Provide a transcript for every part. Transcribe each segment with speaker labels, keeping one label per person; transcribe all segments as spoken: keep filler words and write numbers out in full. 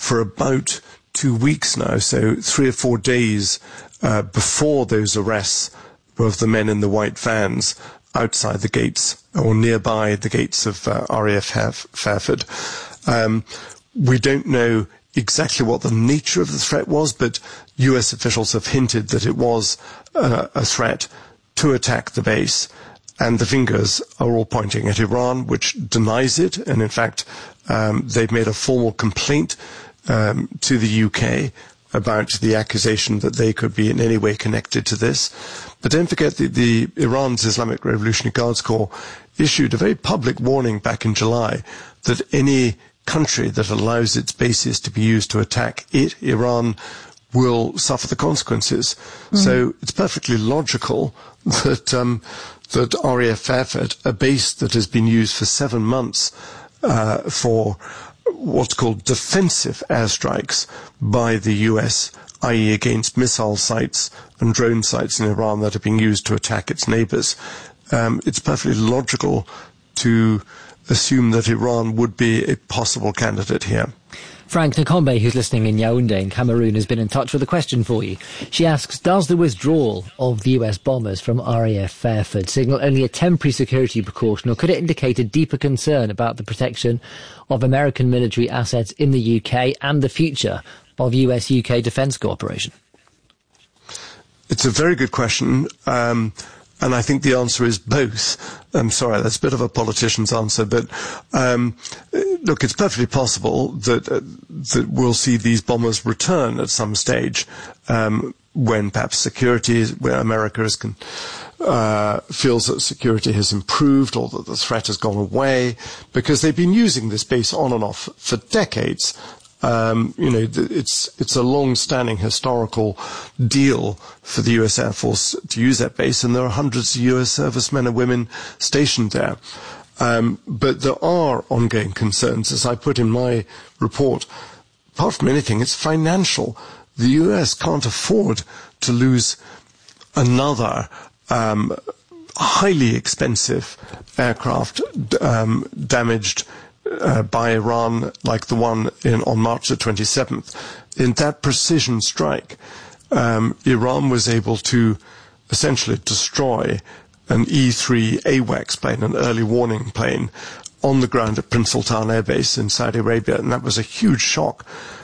Speaker 1: for about two weeks now, so three or four days uh, before those arrests of the men in the white vans outside the gates or nearby the gates of uh, R A F Fairford. Um, we don't know exactly what the nature of the threat was, but U S officials have hinted that it was uh, a threat to attack the base. And the fingers are all pointing at Iran, which denies it. And in fact, um, they've made a formal complaint um, to the U K about the accusation that they could be in any way connected to this. But don't forget that the Iran's Islamic Revolutionary Guards Corps issued a very public warning back in July that any country that allows its bases to be used to attack it, Iran, will suffer the consequences. Mm. So it's perfectly logical that um, that R A F Fairford, a base that has been used for seven months uh, for what's called defensive airstrikes by the U S, that is against missile sites and drone sites in Iran that are being used to attack its neighbours. Um, it's perfectly logical to assume that Iran would be a possible candidate here.
Speaker 2: Frank Nakombe, who's listening in Yaoundé in Cameroon, has been in touch with a question for you. She asks, does the withdrawal of the U S bombers from R A F Fairford signal only a temporary security precaution, or could it indicate a deeper concern about the protection of American military assets in the U K and the future of U S U K defence cooperation?
Speaker 1: It's a very good question. Um, And I think the answer is both. I'm sorry, that's a bit of a politician's answer, but um, look, it's perfectly possible that uh, that we'll see these bombers return at some stage um, when perhaps security, where America is con- uh, feels that security has improved or that the threat has gone away, because they've been using this base on and off for decades. Um, you know, it's it's a long-standing historical deal for the U S Air Force to use that base, and there are hundreds of U S servicemen and women stationed there. Um, but there are ongoing concerns, as I put in my report. Apart from anything, it's financial. The U S can't afford to lose another um, highly expensive aircraft um, damaged Uh, by Iran, like the one in, on March the twenty-seventh. In that precision strike, um, Iran was able to essentially destroy an E three AWACS plane, an early warning plane, on the ground at Prince Sultan Air Base in Saudi Arabia, and that was a huge shock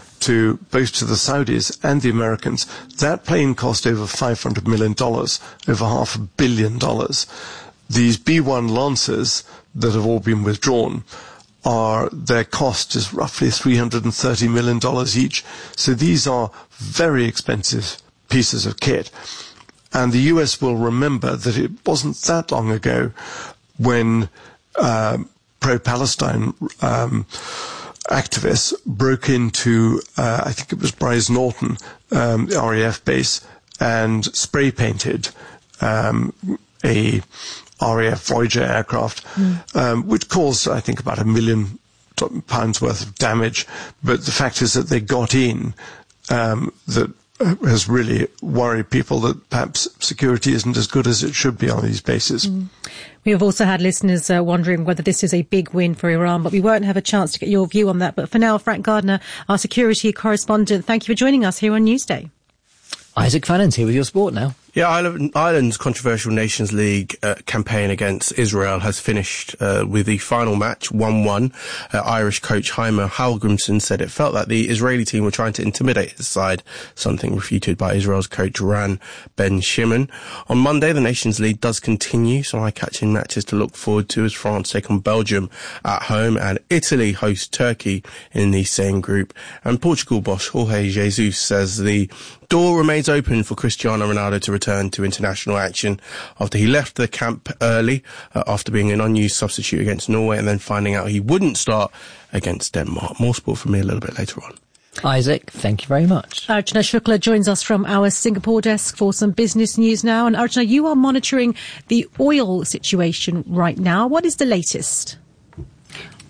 Speaker 1: to both to the Saudis and the Americans. That plane cost over five hundred million dollars, over half a billion dollars. These B one Lancers that have all been withdrawn, are their cost is roughly three hundred thirty million dollars each. So these are very expensive pieces of kit. And the U S will remember that it wasn't that long ago when uh, pro-Palestine um, activists broke into, uh, I think it was Brize Norton, um, the R A F base, and spray painted um, a R A F Voyager aircraft, mm. um, which caused, I think, about a million pounds worth of damage. But the fact is that they got in, um, that has really worried people that perhaps security isn't as good as it should be on these bases.
Speaker 3: Mm. We have also had listeners uh, wondering whether this is a big win for Iran, but we won't have a chance to get your view on that. But for now, Frank Gardner, our security correspondent, thank you for joining us here on Newsday.
Speaker 2: Isaac Fannon's here with your sport now.
Speaker 4: Yeah, Ireland's controversial Nations League uh, campaign against Israel has finished uh, with the final match one one. Uh, Irish coach Jaime Hallgrimsson said it felt that the Israeli team were trying to intimidate his side, something refuted by Israel's coach Ran Ben Shimon. On Monday, the Nations League does continue, some eye-catching matches to look forward to as France take on Belgium at home and Italy host Turkey in the same group. And Portugal boss Jorge Jesus says the door remains open for Cristiano Ronaldo to return to international action after he left the camp early uh, after being an unused substitute against Norway and then finding out he wouldn't start against Denmark. More sport from me a little bit later on.
Speaker 2: Isaac, thank you very much.
Speaker 3: Archana Shukla joins us from our Singapore desk for some business news now. And Archana, you are monitoring the oil situation right now. What is the latest?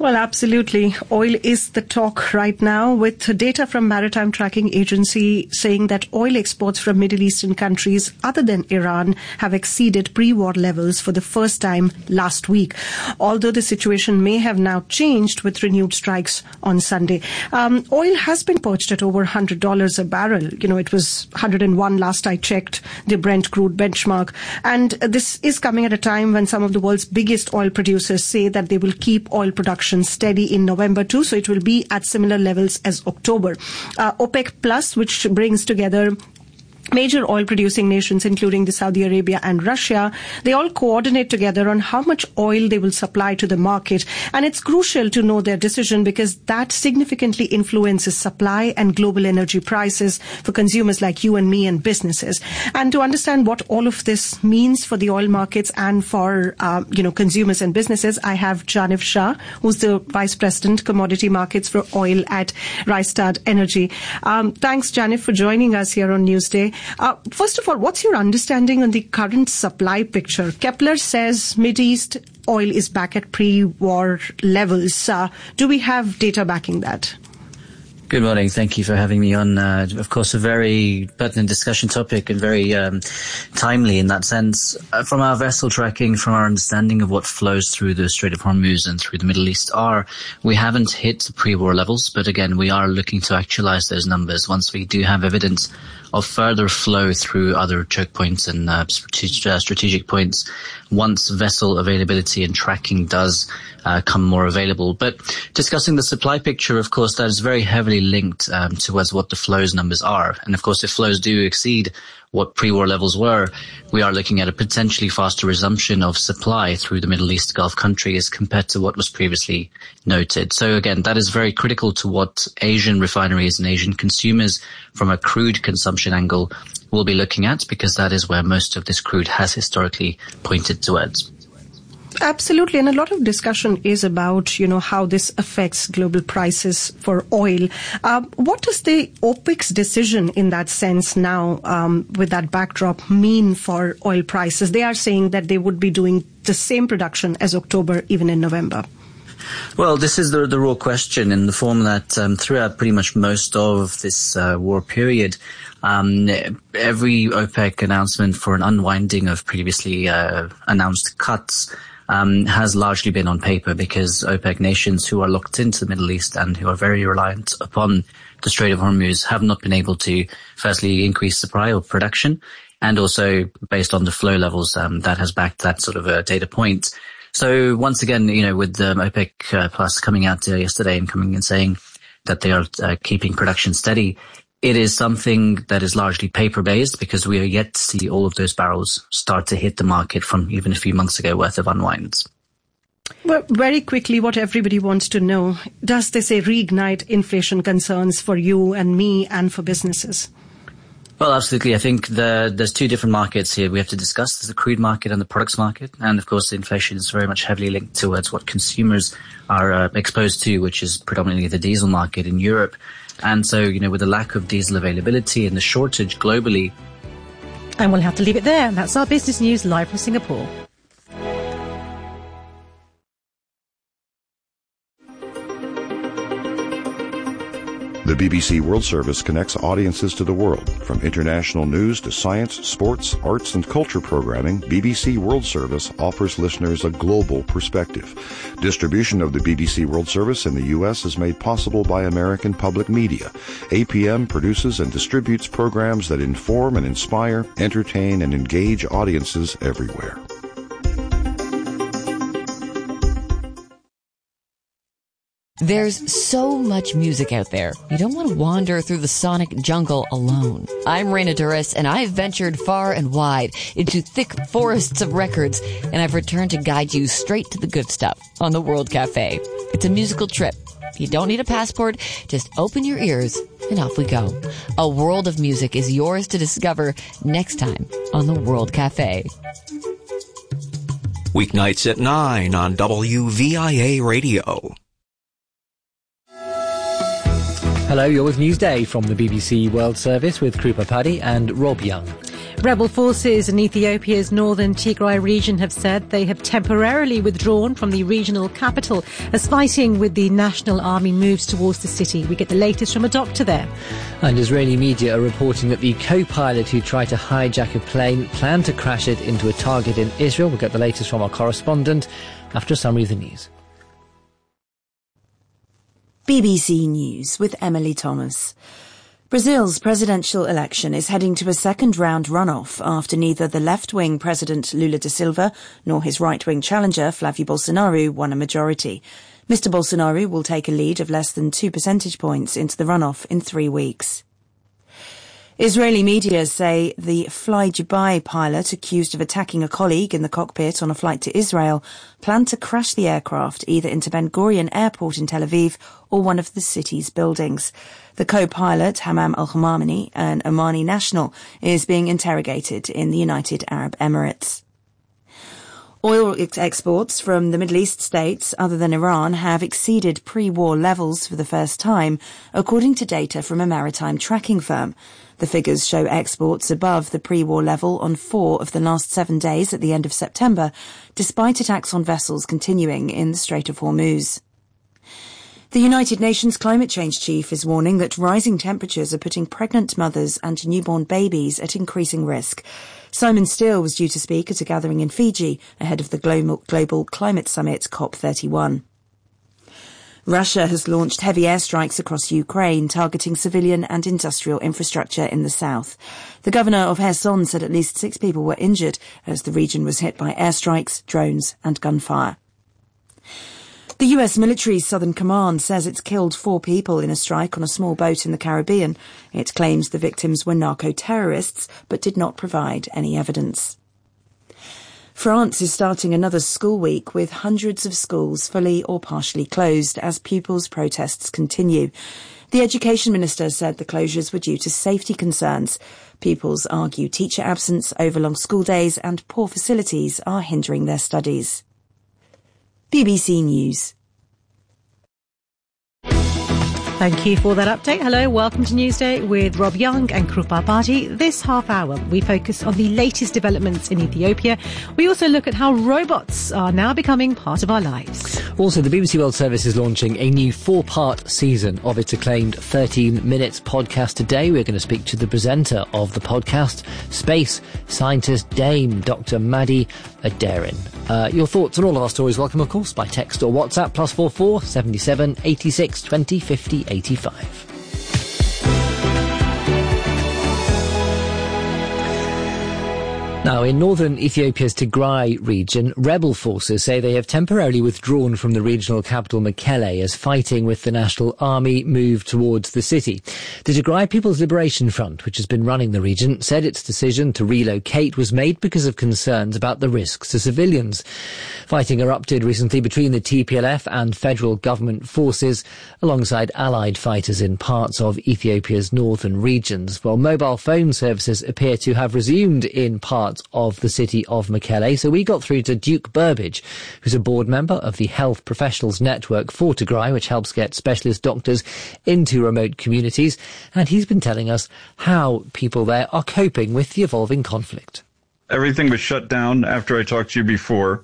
Speaker 5: Well, absolutely. Oil is the talk right now, with data from Maritime Tracking Agency saying that oil exports from Middle Eastern countries other than Iran have exceeded pre-war levels for the first time last week, although the situation may have now changed with renewed strikes on Sunday. Um, oil has been perched at over one hundred dollars a barrel. You know, it was one hundred one last I checked, the Brent crude benchmark. And this is coming at a time when some of the world's biggest oil producers say that they will keep oil production steady in November too, so it will be at similar levels as October. Uh, OPEC Plus, which brings together major oil-producing nations, including the Saudi Arabia and Russia, they all coordinate together on how much oil they will supply to the market. And it's crucial to know their decision because that significantly influences supply and global energy prices for consumers like you and me and businesses. And to understand what all of this means for the oil markets and for, uh, you know, consumers and businesses, I have Janif Shah, who's the Vice President, Commodity Markets for Oil at Rystad Energy. Um, thanks, Janif, for joining us here on Newsday. Uh, first of all, what's your understanding on the current supply picture? Kepler says Mideast oil is back at pre-war levels. Uh, do we have data backing that?
Speaker 6: Good morning. Thank you for having me on. Uh, of course, a very pertinent discussion topic and very um, timely in that sense. Uh, from our vessel tracking, from our understanding of what flows through the Strait of Hormuz and through the Middle East are, we haven't hit the pre-war levels, but again, we are looking to actualize those numbers once we do have evidence of further flow through other choke points and uh, strategic, uh, strategic points once vessel availability and tracking does uh, come more available. But discussing the supply picture, of course, that is very heavily linked um, towards what the flows numbers are. And of course, if flows do exceed what pre-war levels were, we are looking at a potentially faster resumption of supply through the Middle East Gulf countries compared to what was previously noted. So again, that is very critical to what Asian refineries and Asian consumers from a crude consumption angle will be looking at, because that is where most of this crude has historically pointed towards.
Speaker 5: Absolutely. And a lot of discussion is about, you know, how this affects global prices for oil. Uh, what does the OPEC's decision in that sense now, um, with that backdrop, mean for oil prices? They are saying that they would be doing the same production as October, even in November.
Speaker 6: Well, this is the, the raw question in the form that um, throughout pretty much most of this uh, war period, um, every OPEC announcement for an unwinding of previously uh, announced cuts Um, has largely been on paper, because OPEC nations who are locked into the Middle East and who are very reliant upon the Strait of Hormuz have not been able to, firstly, increase supply or production, and also based on the flow levels, um, that has backed that sort of a data point. So once again, you know, with um, OPEC uh, Plus coming out uh, yesterday and coming and saying that they are uh, keeping production steady, it is something that is largely paper-based, because we are yet to see all of those barrels start to hit the market from even a few months ago worth of unwinds.
Speaker 5: Well, very quickly, what everybody wants to know, does this reignite inflation concerns for you and me and for businesses?
Speaker 6: Well, absolutely. I think the, there's two different markets here we have to discuss. There's the crude market and the products market. And of course, the inflation is very much heavily linked towards what consumers are uh, exposed to, which is predominantly the diesel market in Europe. And so, you know, with the lack of diesel availability and the shortage globally.
Speaker 3: And we'll have to leave it there. That's our business news live from Singapore.
Speaker 7: The B B C World Service connects audiences to the world. From international news to science, sports, arts, and culture programming, B B C World Service offers listeners a global perspective. Distribution of the B B C World Service in the U S is made possible by American Public Media. A P M produces and distributes programs that inform and inspire, entertain, and engage audiences everywhere.
Speaker 8: There's so much music out there. You don't want to wander through the sonic jungle alone. I'm Raina Duras, and I've ventured far and wide into thick forests of records, and I've returned to guide you straight to the good stuff on the World Cafe. It's a musical trip. You don't need a passport. Just open your ears, and off we go. A world of music is yours to discover next time on the World Cafe.
Speaker 9: Weeknights at nine on W V I A Radio.
Speaker 2: Hello, you're with Newsday from the B B C World Service with Krupa Paddy and Rob Young.
Speaker 3: Rebel forces in Ethiopia's northern Tigray region have said they have temporarily withdrawn from the regional capital as fighting with the National Army moves towards the city. We get the latest from a doctor there.
Speaker 2: And Israeli media are reporting that the co-pilot who tried to hijack a plane planned to crash it into a target in Israel. We'll get the latest from our correspondent after a summary of the news.
Speaker 10: B B C News with Emily Thomas. Brazil's presidential election is heading to a second-round runoff after neither the left-wing President Lula da Silva nor his right-wing challenger Flávio Bolsonaro won a majority. Mister Bolsonaro will take a lead of less than two percentage points into the runoff in three weeks. Israeli media say the Fly Dubai pilot accused of attacking a colleague in the cockpit on a flight to Israel planned to crash the aircraft either into Ben Gurion Airport in Tel Aviv or one of the city's buildings. The co-pilot, Hammam Al-Hamamani, an Omani national, is being interrogated in the United Arab Emirates. Oil ex- exports from the Middle East states other than Iran have exceeded pre-war levels for the first time, according to data from a maritime tracking firm. The figures show exports above the pre-war level on four of the last seven days at the end of September, despite attacks on vessels continuing in the Strait of Hormuz. The United Nations climate change chief is warning that rising temperatures are putting pregnant mothers and newborn babies at increasing risk. Simon Steele was due to speak at a gathering in Fiji ahead of the Global, Global Climate Summit COP thirty-one. Russia has launched heavy airstrikes across Ukraine, targeting civilian and industrial infrastructure in the south. The governor of Kherson said at least six people were injured as the region was hit by airstrikes, drones and gunfire. The U S military's Southern Command says it's killed four people in a strike on a small boat in the Caribbean. It claims the victims were narco-terrorists, but did not provide any evidence. France is starting another school week with hundreds of schools fully or partially closed as pupils' protests continue. The education minister said the closures were due to safety concerns. Pupils argue teacher absence, overlong school days and poor facilities are hindering their studies. B B C News.
Speaker 3: Thank you for that update. Hello, welcome to Newsday with Rob Young and Krupa Bhatti. This half hour, we focus on the latest developments in Ethiopia. We also look at how robots are now becoming part of our lives.
Speaker 2: Also, the B B C World Service is launching a new four-part season of its acclaimed thirteen minutes podcast today. We're going to speak to the presenter of the podcast, space scientist Dame Doctor Maddie Aderin. Uh, your thoughts on all of our stories, welcome, of course, by text or WhatsApp, plus four four seventy seven eighty six twenty fifty eighty five. Now, in northern Ethiopia's Tigray region, rebel forces say they have temporarily withdrawn from the regional capital Mekelle as fighting with the National Army move towards the city. The Tigray People's Liberation Front, which has been running the region, said its decision to relocate was made because of concerns about the risks to civilians. Fighting erupted recently between the T P L F and federal government forces, alongside allied fighters in parts of Ethiopia's northern regions, while mobile phone services appear to have resumed in parts of the city of Mekelle. So we got through to Duke Burbage, who's a board member of the Health Professionals Network for Tigray, which helps get specialist doctors into remote communities. And he's been telling us how people there are coping with the evolving conflict.
Speaker 11: Everything was shut down after I talked to you before,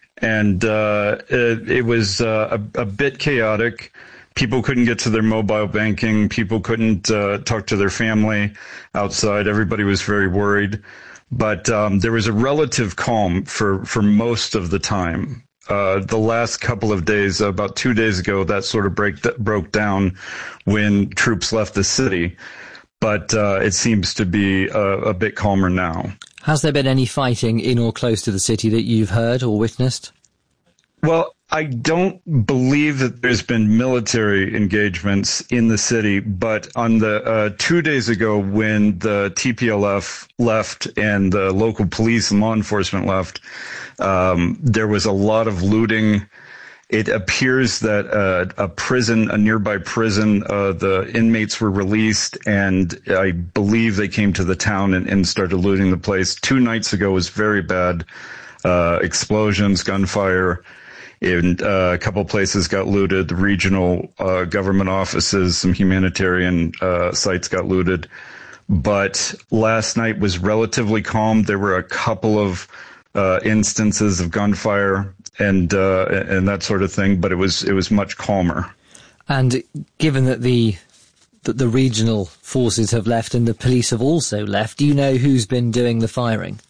Speaker 11: and uh, it, it was uh, a, a bit chaotic. People couldn't get to their mobile banking. People couldn't uh, talk to their family outside. Everybody was very worried. But um, there was a relative calm for, for most of the time. Uh, the last couple of days, about two days ago, that sort of break, that broke down when troops left the city. But uh, it seems to be a, a bit calmer now.
Speaker 2: Has there been any fighting in or close to the city that you've heard or witnessed?
Speaker 11: Well, I don't believe that there's been military engagements in the city, but on the uh, two days ago when the T P L F left and the local police and law enforcement left, um, there was a lot of looting. It appears that uh, a prison, a nearby prison, uh, the inmates were released, and I believe they came to the town and, and started looting the place. Two nights ago was very bad. Uh, explosions, gunfire. In uh, a couple places got looted. The regional uh, government offices, some humanitarian uh, sites got looted. but last night was relatively calm. There were a couple of uh, instances of gunfire and uh, and that sort of thing, but it was it was much calmer.
Speaker 2: And given that the that the regional forces have left and the police have also left, do you know who's been doing the firing?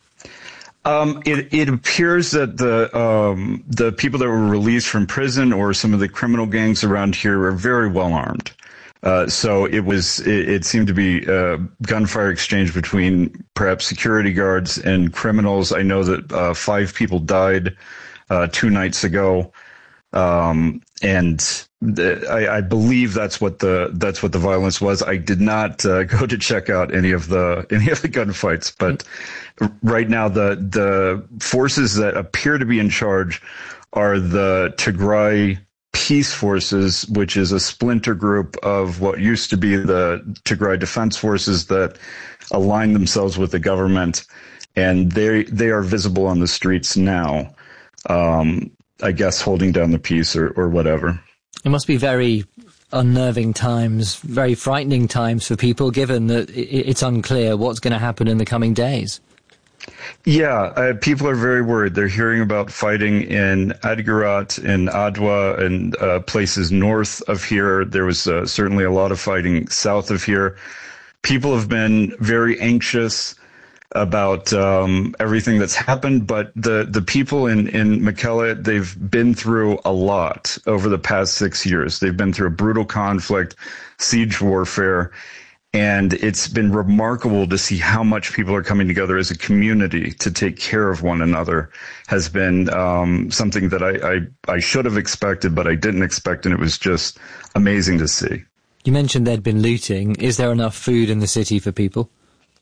Speaker 11: Um, it, it appears that the um, the people that were released from prison or some of the criminal gangs around here are very well armed. Uh, so it was it, it seemed to be a gunfire exchange between perhaps security guards and criminals. I know that uh, five people died uh, two nights ago, um, and th- I, I believe that's what the that's what the violence was. I did not uh, go to check out any of the any of the gunfights, but right now the the forces that appear to be in charge are the Tigray Peace Forces, which is a splinter group of what used to be the Tigray Defense Forces that align themselves with the government, and they they are visible on the streets now. Um, I guess holding down the peace or, or whatever.
Speaker 2: It must be very unnerving times, very frightening times for people, given that it's unclear what's going to happen in the coming days.
Speaker 11: Yeah, uh, people are very worried. They're hearing about fighting in Adgirat, in Adwa, and uh, places north of here. There was uh, certainly a lot of fighting south of here. People have been very anxious about um, everything that's happened, but the, the people in, in Mekelle, they've been through a lot over the past six years. They've been through a brutal conflict, siege warfare, and it's been remarkable to see how much people are coming together as a community to take care of one another. Has been um, something that I, I, I should have expected, but I didn't expect, and it was just amazing to see.
Speaker 2: You mentioned there'd been looting. Is there enough food in the city for people?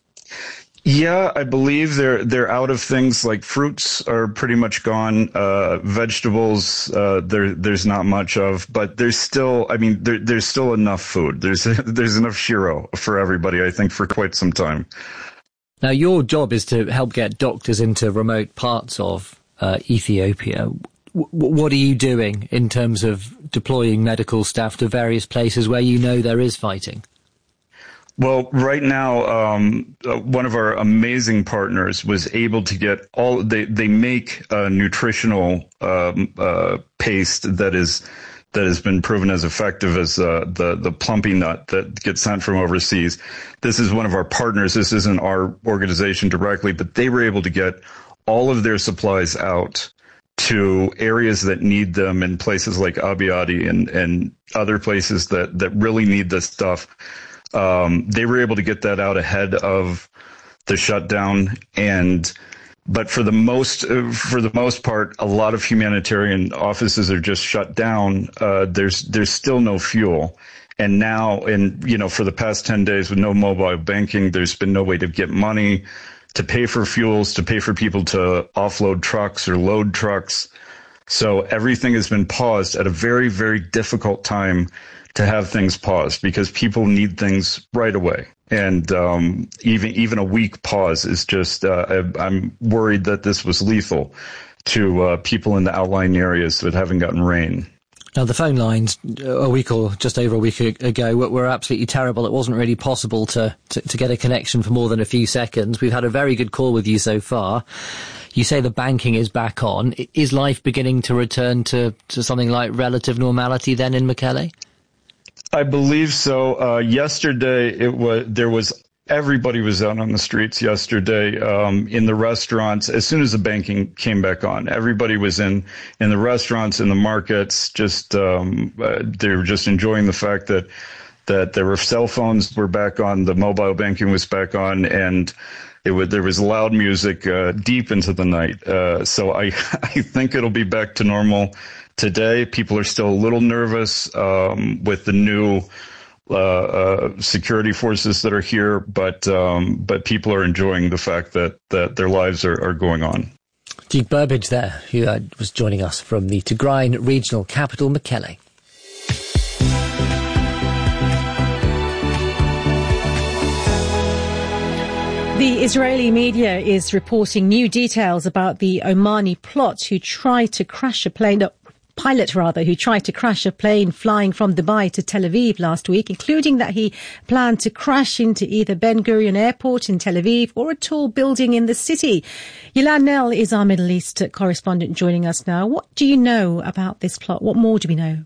Speaker 11: Yeah, I believe they're they're out of things like fruits are pretty much gone. Uh, vegetables, uh, there there's not much of, but there's still, I mean, there, there's still enough food. There's there's enough shiro for everybody, I think, for quite some time.
Speaker 2: Now, your job is to help get doctors into remote parts of uh, Ethiopia. W- what are you doing in terms of deploying medical staff to various places where you know there is fighting?
Speaker 11: Well, right now, um, uh, one of our amazing partners was able to get all, they, they make a nutritional, um, uh, paste that is, that has been proven as effective as, uh, the, the plumpy nut that gets sent from overseas. This is one of our partners. This isn't our organization directly, but they were able to get all of their supplies out to areas that need them in places like Abiadi and, and other places that, that really need this stuff. Um, they were able to get that out ahead of the shutdown, and but for the most uh, for the most part, a lot of humanitarian offices are just shut down. Uh, there's there's still no fuel, and now, and you know, for the past ten days with no mobile banking, there's been no way to get money to pay for fuels, to pay for people to offload trucks or load trucks. So everything has been paused at a very, very difficult time to have things paused, because people need things right away. And um, even even a week pause is just, uh, I'm worried that this was lethal to uh, people in the outlying areas that haven't gotten rain.
Speaker 2: Now, the phone lines a week or just over a week ago were absolutely terrible. It wasn't really possible to, to, to get a connection for more than a few seconds. We've had a very good call with you so far. You say the banking is back on. Is life beginning to return to, to something like relative normality then in Mekelle?
Speaker 11: I believe so. Uh, yesterday, it was there was everybody was out on the streets yesterday, um, in the restaurants. As soon as the banking came back on, everybody was in in the restaurants, in the markets. Just um, uh, they were just enjoying the fact that that there were cell phones were back on, the mobile banking was back on, and it would there was loud music uh, deep into the night. Uh, so I I think it'll be back to normal. Today, people are still a little nervous um, with the new uh, uh, security forces that are here, but um, but people are enjoying the fact that, that their lives are, are going on.
Speaker 2: Duke Burbidge there, who uh, was joining us from the Tigray regional capital, Mekelle.
Speaker 3: The Israeli media is reporting new details about the Omani plot who tried to crash a plane pilot rather, who tried to crash a plane flying from Dubai to Tel Aviv last week, including that he planned to crash into either Ben Gurion Airport in Tel Aviv or a tall building in the city. Yilan Nell is our Middle East correspondent joining us now. What do you know about this plot? What more do we know?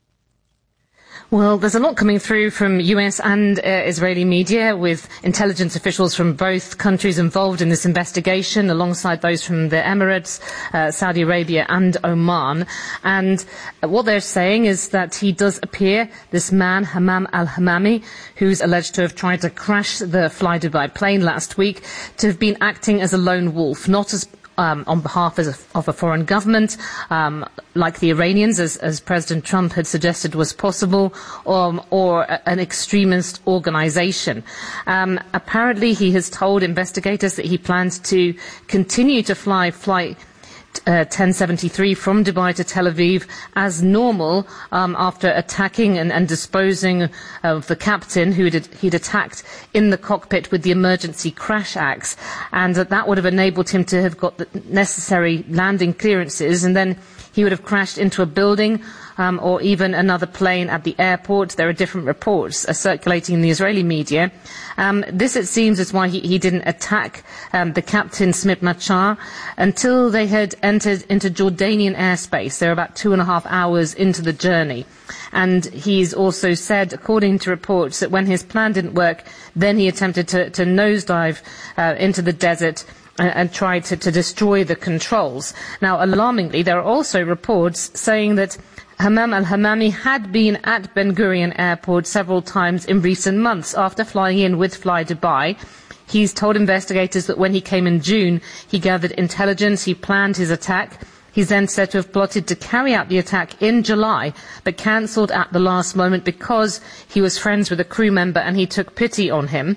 Speaker 12: Well, there's a lot coming through from U S and uh, Israeli media, with intelligence officials from both countries involved in this investigation, alongside those from the Emirates, uh, Saudi Arabia and Oman. And what they're saying is that he does appear, this man, Hammam al-Hammami, who's alleged to have tried to crash the Fly Dubai plane last week, to have been acting as a lone wolf, not as Um, on behalf of a, of a foreign government, um, like the Iranians, as, as President Trump had suggested was possible, um, or a, an extremist organisation. Um, apparently, he has told investigators that he plans to continue to fly flight Uh, ten seventy-three from Dubai to Tel Aviv as normal, um, after attacking and, and disposing of the captain who he'd attacked in the cockpit with the emergency crash axe, and that that would have enabled him to have got the necessary landing clearances, and then he would have crashed into a building um, or even another plane at the airport. There are different reports uh, circulating in the Israeli media. Um, this, it seems, is why he, he didn't attack um, the captain, Smit Machar, until they had entered into Jordanian airspace. They're about two and a half hours into the journey. And he's also said, according to reports, that when his plan didn't work, then he attempted to, to nosedive uh, into the desert and tried to, to destroy the controls. Now, alarmingly, there are also reports saying that Hammam al-Hammami had been at Ben Gurion Airport several times in recent months after flying in with Fly Dubai. He's told investigators that when he came in June, he gathered intelligence, he planned his attack. He's then said to have plotted to carry out the attack in July, but cancelled at the last moment because he was friends with a crew member and he took pity on him.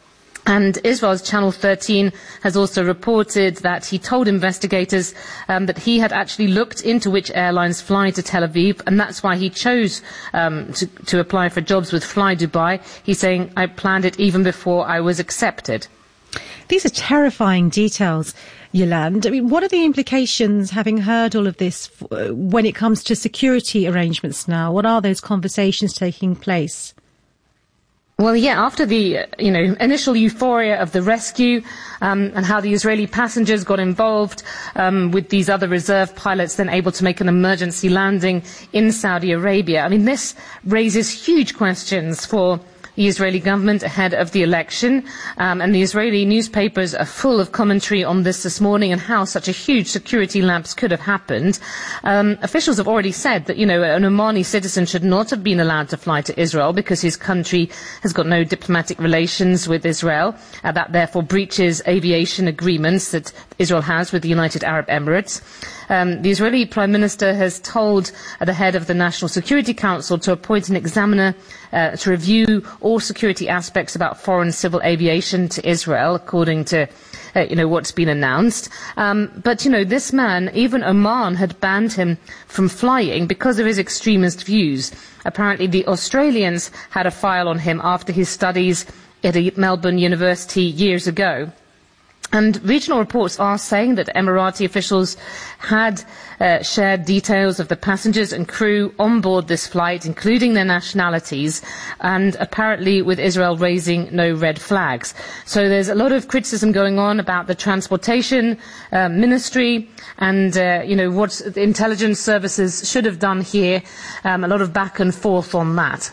Speaker 12: And Israel's Channel thirteen has also reported that he told investigators um, that he had actually looked into which airlines fly to Tel Aviv, and that's why he chose um, to, to apply for jobs with Fly Dubai. He's saying, I planned it even before I was accepted.
Speaker 3: These are terrifying details, Yolande. I mean, what are the implications, having heard all of this, uh, when it comes to security arrangements now? What are those conversations taking place?
Speaker 12: Well, yeah, after the, you know, initial euphoria of the rescue, um, and how the Israeli passengers got involved, um, with these other reserve pilots then able to make an emergency landing in Saudi Arabia. I mean, this raises huge questions for the Israeli government ahead of the election, um, and the Israeli newspapers are full of commentary on this this morning and how such a huge security lapse could have happened. Um, officials have already said that, you know, an Omani citizen should not have been allowed to fly to Israel because his country has got no diplomatic relations with Israel. Uh, that therefore breaches aviation agreements that Israel has with the United Arab Emirates. Um, the Israeli Prime Minister has told uh, the head of the National Security Council to appoint an examiner uh, to review all security aspects about foreign civil aviation to Israel, according to uh, you know, what's been announced. Um, but, you know, this man, even Oman had banned him from flying because of his extremist views. Apparently the Australians had a file on him after his studies at a Melbourne University years ago. And regional reports are saying that Emirati officials had uh, shared details of the passengers and crew on board this flight, including their nationalities, and apparently with Israel raising no red flags. So there's a lot of criticism going on about the transportation uh, ministry and, uh, you know, what the intelligence services should have done here. Um, a lot of back and forth on that.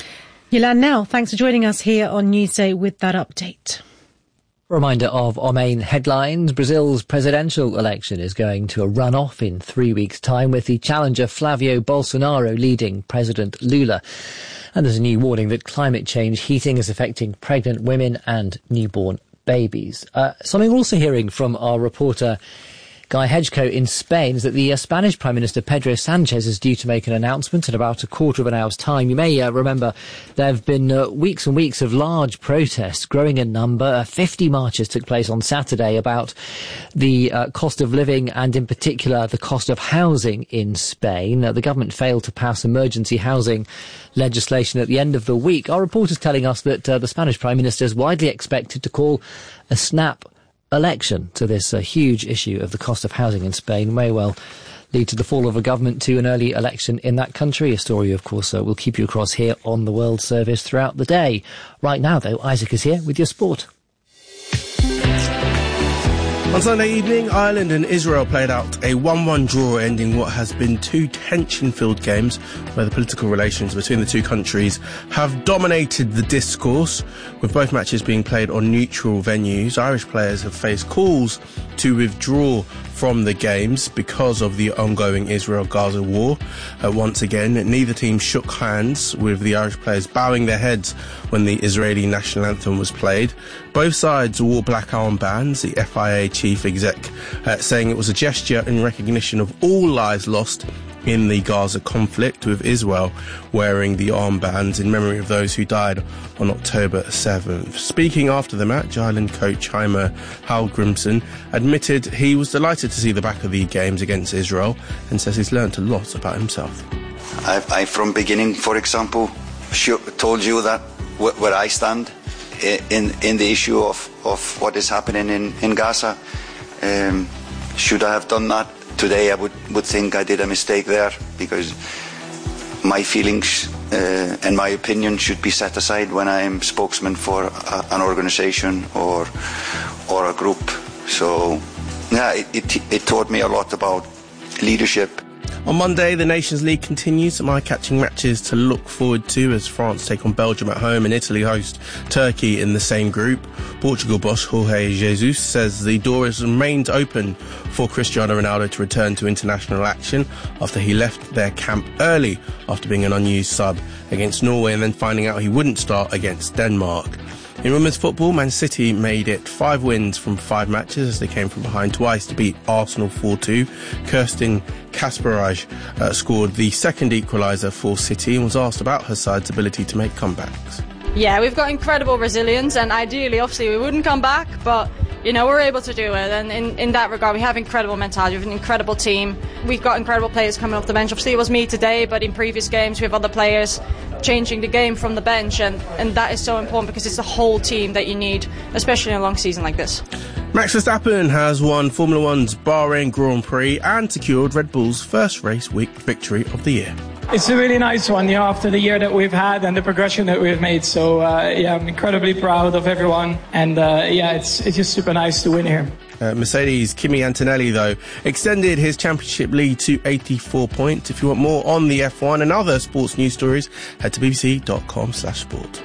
Speaker 3: Yilan Nell, thanks for joining us here on Newsday with that update.
Speaker 2: Reminder of our main headlines. Brazil's presidential election is going to a runoff in three weeks' time, with the challenger Flavio Bolsonaro leading President Lula. And there's a new warning that climate change heating is affecting pregnant women and newborn babies. Uh, something we're also hearing from our reporter Guy Hedgecoe in Spain is that the uh, Spanish Prime Minister Pedro Sanchez is due to make an announcement in about a quarter of an hour's time. You may uh, remember there have been uh, weeks and weeks of large protests growing in number. Uh, fifty marches took place on Saturday about the uh, cost of living and in particular the cost of housing in Spain. Uh, the government failed to pass emergency housing legislation at the end of the week. Our reporter's telling us that uh, the Spanish Prime Minister is widely expected to call a snap election to this uh, huge issue of the cost of housing in Spain. May well lead to the fall of a government, to an early election in that country. A story, of course, uh, we'll keep you across here on the World Service throughout the day. Right now, though, Isaac is here with your sport.
Speaker 4: On Sunday evening, Ireland and Israel played out a one one draw, ending what has been two tension-filled games where the political relations between the two countries have dominated the discourse, with both matches being played on neutral venues. Irish players have faced calls to withdraw from the games because of the ongoing Israel-Gaza war. Uh, once again, neither team shook hands, with the Irish players bowing their heads when the Israeli national anthem was played. Both sides wore black armbands, the F I A chief exec uh, saying it was a gesture in recognition of all lives lost in the Gaza conflict, with Israel wearing the armbands in memory of those who died on October seventh. Speaking after the match, Ireland coach Heimir Hallgrímsson admitted he was delighted to see the back of the games against Israel, and says he's learnt a lot about himself.
Speaker 13: I've, I, from beginning, for example, told you that wh- where I stand in in the issue of, of what is happening in, in Gaza. Um, should I have done that? Today I would, would think I did a mistake there, because my feelings uh, and my opinion should be set aside when I am spokesman for a, an organization or or a group. So yeah, it, it, it taught me a lot about leadership.
Speaker 4: On Monday, the Nations League continues. Some eye-catching matches to look forward to as France take on Belgium at home and Italy host Turkey in the same group. Portugal boss Jorge Jesus says the door has remained open for Cristiano Ronaldo to return to international action after he left their camp early after being an unused sub against Norway and then finding out he wouldn't start against Denmark. In women's football, Man City made it five wins from five matches as they came from behind twice to beat Arsenal four two. Kirsten Kasparaj uh, scored the second equaliser for City and was asked about her side's ability to make comebacks.
Speaker 14: Yeah, we've got incredible resilience, and ideally, obviously, we wouldn't come back, but you know, we're able to do it, and in, in that regard we have incredible mentality, we have an incredible team, we've got incredible players coming off the bench. Obviously it was me today, but in previous games we have other players changing the game from the bench, and, and that is so important because it's the whole team that you need, especially in a long season like this.
Speaker 4: Max Verstappen has won Formula One's Bahrain Grand Prix and secured Red Bull's first race week victory of the year.
Speaker 15: It's a really nice one, you know, after the year that we've had and the progression that we've made. So, uh, yeah, I'm incredibly proud of everyone. And, uh, yeah, it's it's just super nice to win here.
Speaker 4: Uh, Mercedes' Kimi Antonelli, though, extended his championship lead to eighty-four points. If you want more on the F one and other sports news stories, head to bbc.com slash sport.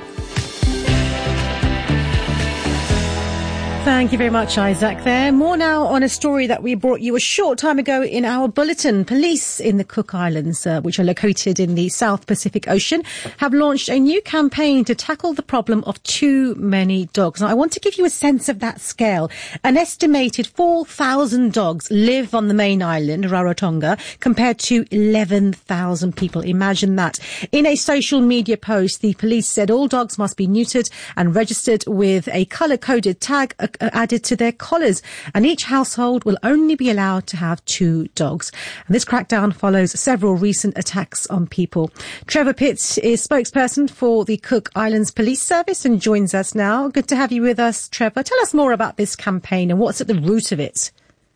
Speaker 3: Thank you very much, Isaac, there. More now on a story that we brought you a short time ago in our bulletin. Police in the Cook Islands, uh, which are located in the South Pacific Ocean, have launched a new campaign to tackle the problem of too many dogs. Now, I want to give you a sense of that scale. An estimated four thousand dogs live on the main island, Rarotonga, compared to eleven thousand people. Imagine that. In a social media post, the police said all dogs must be neutered and registered with a colour-coded tag added to their collars, and each household will only be allowed to have two dogs. And this crackdown follows several recent attacks on people. Trevor Pitts is spokesperson for the Cook Islands Police Service and joins us now. Good to have you with us, Trevor. Tell us more about this campaign and what's at the root of it.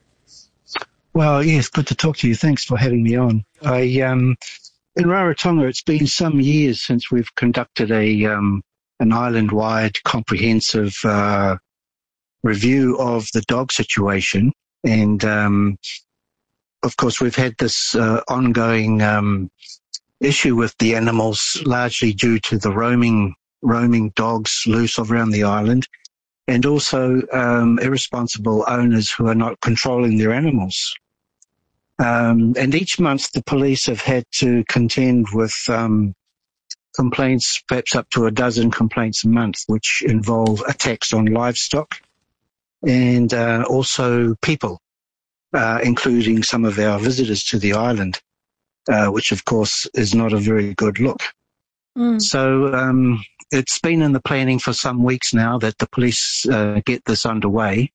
Speaker 16: Well, yes, good to talk to you. Thanks for having me on. I, um, in Rarotonga, it's been some years since we've conducted a um, an island-wide comprehensive uh review of the dog situation, and um, of course we've had this uh, ongoing um, issue with the animals, largely due to the roaming roaming dogs loose around the island, and also um, irresponsible owners who are not controlling their animals. Um, and each month the police have had to contend with um, complaints, perhaps up to a dozen complaints a month, which involve attacks on livestock and uh, also people, uh, including some of our visitors to the island, uh, which of course is not a very good look. Mm. So um, it's been in the planning for some weeks now that the police uh, get this underway.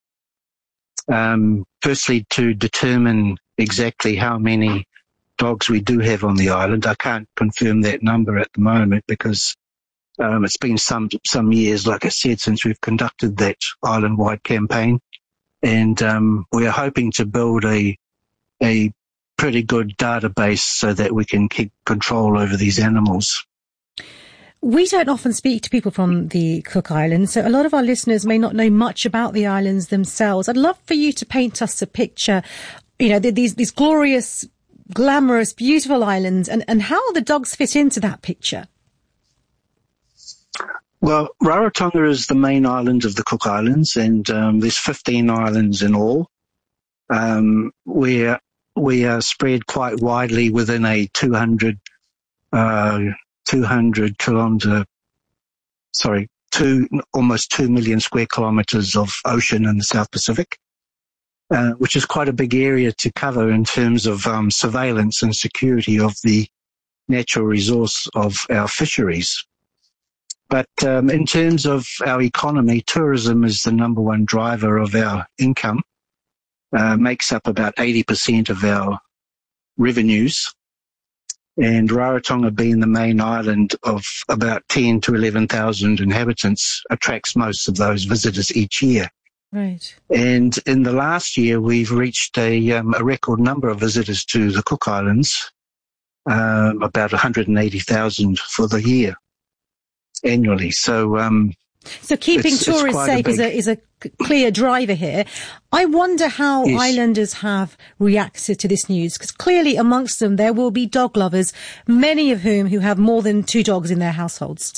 Speaker 16: Um, firstly, to determine exactly how many dogs we do have on the island. I can't confirm that number at the moment because Um, it's been some some years, like I said, since we've conducted that island-wide campaign, and um, we are hoping to build a a pretty good database so that we can keep control over these animals.
Speaker 3: We don't often speak to people from the Cook Islands, so a lot of our listeners may not know much about the islands themselves. I'd love for you to paint us a picture, you know, these these glorious, glamorous, beautiful islands, and, and how the dogs fit into that picture.
Speaker 16: Well, Rarotonga is the main island of the Cook Islands, and um, there's fifteen islands in all. Um, we're, we are spread quite widely within a two hundred uh two hundred kilometre, sorry, two, almost two million square kilometres of ocean in the South Pacific, uh, which is quite a big area to cover in terms of um, surveillance and security of the natural resource of our fisheries. But um, in terms of our economy, tourism is the number one driver of our income, uh, makes up about eighty percent of our revenues. And Rarotonga, being the main island of about ten to eleven thousand inhabitants, attracts most of those visitors each year.
Speaker 3: Right.
Speaker 16: And in the last year, we've reached a, um, a record number of visitors to the Cook Islands, uh, about one hundred eighty thousand for the year annually. So, um,
Speaker 3: So keeping
Speaker 16: It's- it's
Speaker 3: tourists
Speaker 16: quite a
Speaker 3: safe is
Speaker 16: big-
Speaker 3: a is a c- clear driver here. I wonder how
Speaker 16: Yes.
Speaker 3: islanders have reacted to this news, because clearly amongst them there will be dog lovers, many of whom who have more than two dogs in their households.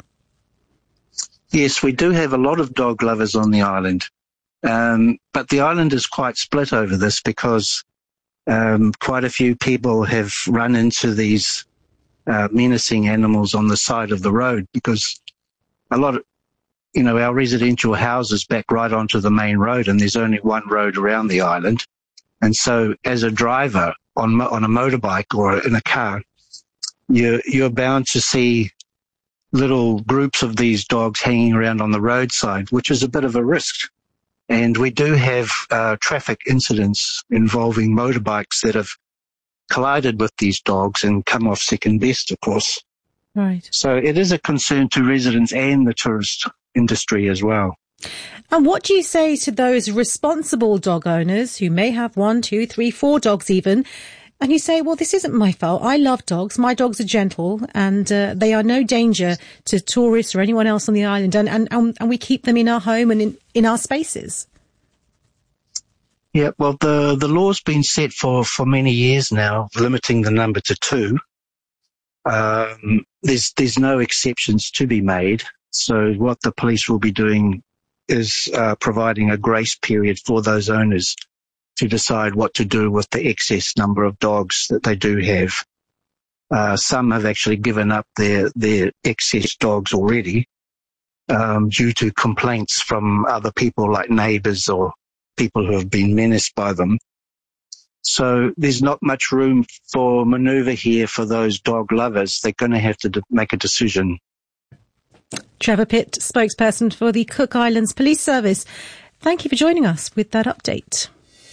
Speaker 16: Yes, we do have a lot of dog lovers on the island, um, but the island is quite split over this because um, quite a few people have run into these uh, menacing animals on the side of the road, because a lot of, you know, our residential houses back right onto the main road, and there's only one road around the island. And so as a driver on mo- on a motorbike or in a car, you're, you're bound to see little groups of these dogs hanging around on the roadside, which is a bit of a risk. And we do have uh, traffic incidents involving motorbikes that have collided with these dogs and come off second best, of course.
Speaker 3: Right.
Speaker 16: So it is a concern to residents and the tourist industry as well.
Speaker 3: And what do you say to those responsible dog owners who may have one, two, three, four dogs even, and you say, well, this isn't my fault. I love dogs. My dogs are gentle, and uh, they are no danger to tourists or anyone else on the island, and, and, and we keep them in our home and in, in our spaces.
Speaker 16: Yeah, well, the, the law's been set for, for many years now, limiting the number to two. Um, there's, there's no exceptions to be made. So what the police will be doing is uh, providing a grace period for those owners to decide what to do with the excess number of dogs that they do have. Uh, some have actually given up their, their excess dogs already, um, due to complaints from other people like neighbours or people who have been menaced by them. So there's not much room for manoeuvre here for those dog lovers. They're going to have to de- make a decision.
Speaker 3: Trevor Pitt, spokesperson for the Cook Islands Police Service. Thank you for joining us with that update.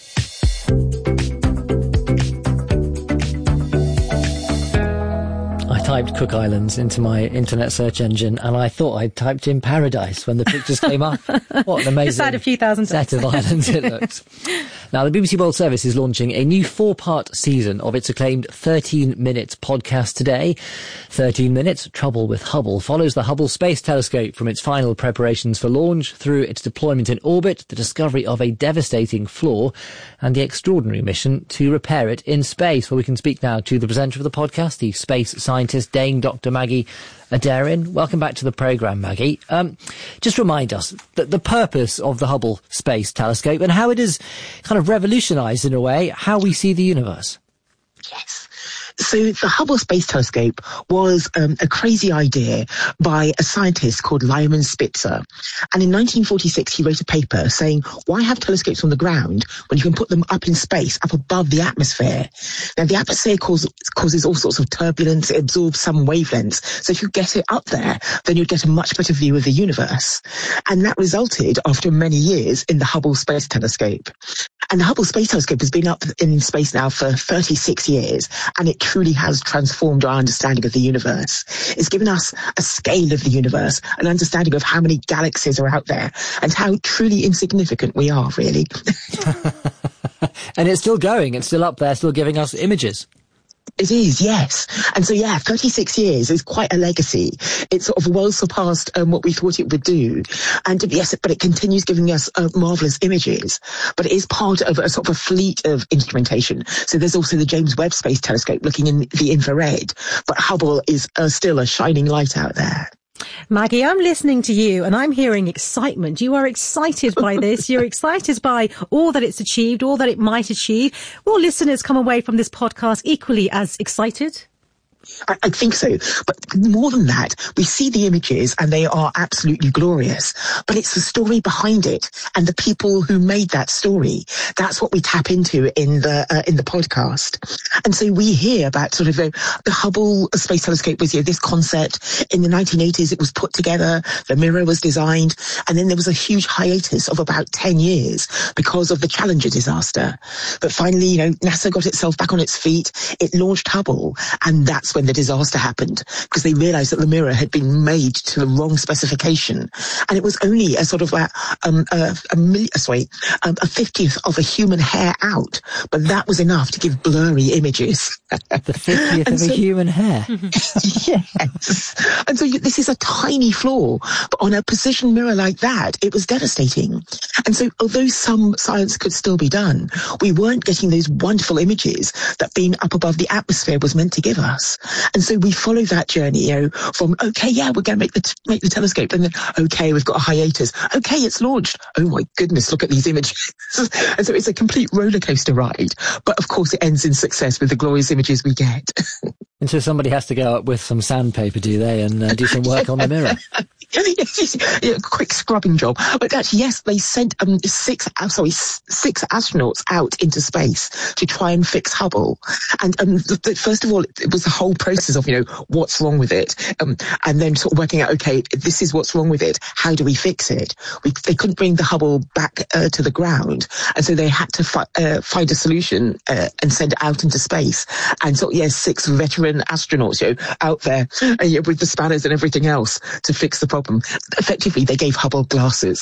Speaker 2: I typed Cook Islands into my internet search engine, and I thought I typed in paradise when the pictures came up. What an amazing
Speaker 3: Just add a few thousand
Speaker 2: set of islands it looks. Now, the B B C World Service is launching a new four-part season of its acclaimed thirteen minutes podcast today. thirteen minutes, Trouble with Hubble, follows the Hubble Space Telescope from its final preparations for launch through its deployment in orbit, the discovery of a devastating flaw, and the extraordinary mission to repair it in space. Well, we can speak now to the presenter of the podcast, the space scientist Dame Doctor Maggie Adarian. Welcome back to the programme, Maggie. Um, just remind us that the purpose of the Hubble Space Telescope and how it has kind of revolutionised, in a way, how we see the universe.
Speaker 17: Yes. So the Hubble Space Telescope was um, a crazy idea by a scientist called Lyman Spitzer. And in nineteen forty-six, he wrote a paper saying, why have telescopes on the ground when you can put them up in space, up above the atmosphere? Now, the atmosphere causes, causes all sorts of turbulence. It absorbs some wavelengths. So if you get it up there, then you'd get a much better view of the universe. And that resulted, after many years, in the Hubble Space Telescope. And the Hubble Space Telescope has been up in space now for thirty-six years, and it truly has transformed our understanding of the universe. It's given us a scale of the universe, an understanding of how many galaxies are out there, and how truly insignificant we are, really.
Speaker 2: And it's still going. It's still up there, still giving us images.
Speaker 17: It is, yes. And so, yeah, thirty-six years is quite a legacy. It's sort of well surpassed um, what we thought it would do. And yes, but it continues giving us uh, marvellous images. But it is part of a sort of a fleet of instrumentation. So there's also the James Webb Space Telescope looking in the infrared. But Hubble is uh, still a shining light out there.
Speaker 3: Maggie, I'm listening to you and I'm hearing excitement. You are excited by this. You're excited by all that it's achieved, all that it might achieve. Will listeners come away from this podcast equally as excited?
Speaker 17: I, I think so. But more than that, we see the images and they are absolutely glorious. But it's the story behind it and the people who made that story. That's what we tap into in the uh, in the podcast. And so we hear about sort of uh, the Hubble Space Telescope was, you know, this concept. In the nineteen eighties, it was put together. The mirror was designed. And then there was a huge hiatus of about ten years because of the Challenger disaster. But finally, you know, NASA got itself back on its feet. It launched Hubble. And that's when the disaster happened, because they realized that the mirror had been made to the wrong specification. And it was only a sort of a, um, a, a, mil- sorry, um, a fiftieth of a human hair out. But that was enough to give blurry images.
Speaker 2: The fiftieth of
Speaker 17: so,
Speaker 2: a human hair.
Speaker 17: Yes. And so you, this is a tiny flaw. But on a precision mirror like that, it was devastating. And so although some science could still be done, we weren't getting those wonderful images that being up above the atmosphere was meant to give us. And so we follow that journey, you know, from, okay, yeah, we're going to make the, t- make the telescope. And then, okay, we've got a hiatus. Okay, it's launched. Oh my goodness, look at these images. And so it's a complete roller coaster ride. But of course it ends in success with the glorious images we get.
Speaker 2: And so somebody has to go up with some sandpaper, do they, and uh, do some work on the mirror?
Speaker 17: Yes, yeah, quick scrubbing job. But actually, yes, they sent um, six, uh, sorry, six astronauts out into space to try and fix Hubble. And um, the, the, first of all, it was the whole process of, you know, what's wrong with it, um, and then sort of working out, okay, this is what's wrong with it. How do we fix it? We, they couldn't bring the Hubble back uh, to the ground, and so they had to fi- uh, find a solution uh, and send it out into space. And so, yes, six veteran astronauts, you know, out there uh, you know, with the spanners and everything else to fix the problem. Effectively, they gave Hubble glasses.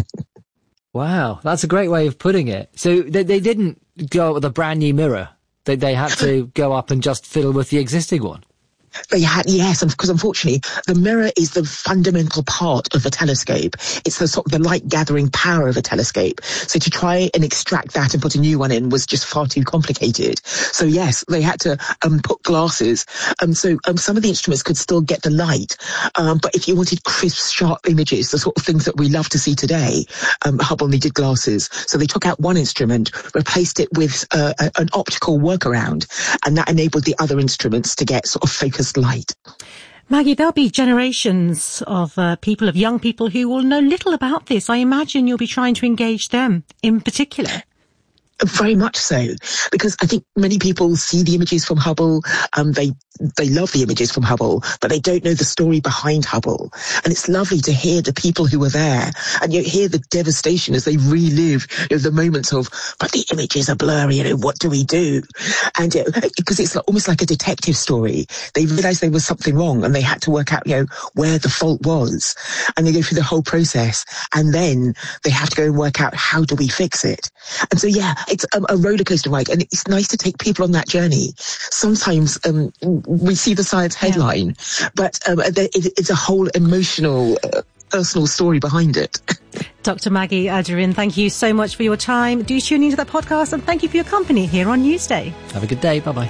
Speaker 2: Wow, that's a great way of putting it. So they, they didn't go up with a brand new mirror. They, they had to go up and just fiddle with the existing one.
Speaker 17: They had, yes, because unfortunately, the mirror is the fundamental part of the telescope. It's the sort of the light gathering power of a telescope. So to try and extract that and put a new one in was just far too complicated. So yes, they had to um, put glasses. Um, so um, some of the instruments could still get the light. Um, but if you wanted crisp, sharp images, the sort of things that we love to see today, um, Hubble needed glasses. So they took out one instrument, replaced it with uh, a, an optical workaround, and that enabled the other instruments to get sort of focused light.
Speaker 3: Maggie, there'll be generations of uh, people, of young people who will know little about this. I imagine you'll be trying to engage them in particular.
Speaker 17: Very much so, because I think many people see the images from Hubble, um, they they love the images from Hubble, but they don't know the story behind Hubble. And it's lovely to hear the people who were there, and you hear the devastation as they relive, you know, the moments of, but the images are blurry, you know, what do we do? And uh, because it's like, almost like a detective story, they realized there was something wrong and they had to work out, you know, where the fault was. And they go through the whole process, and then they have to go and work out, how do we fix it? And so, yeah, it's a, a roller coaster ride, and it's nice to take people on that journey. Sometimes um, we see the science headline, yeah. but um, it, it's a whole emotional, uh, personal story behind it.
Speaker 3: Doctor Maggie Aderin, thank you so much for your time. Do tune into that podcast, and thank you for your company here on Newsday.
Speaker 2: Have a good day. Bye-bye.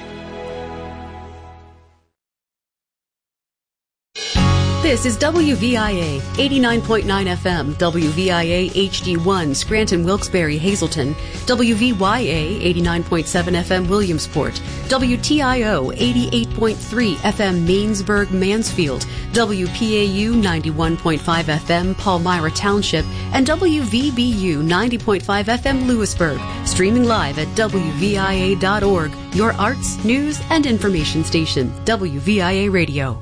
Speaker 18: This is W V I A eighty-nine point nine F M, W V I A H D one, Scranton, Wilkes-Barre, Hazleton, W V Y A eighty-nine point seven F M, Williamsport, W T I O eighty-eight point three F M, Mainsburg, Mansfield, W P A U ninety-one point five F M, Palmyra Township, and W V B U ninety point five F M, Lewisburg. Streaming live at W V I A dot org, your arts, news, and information station, W V I A Radio.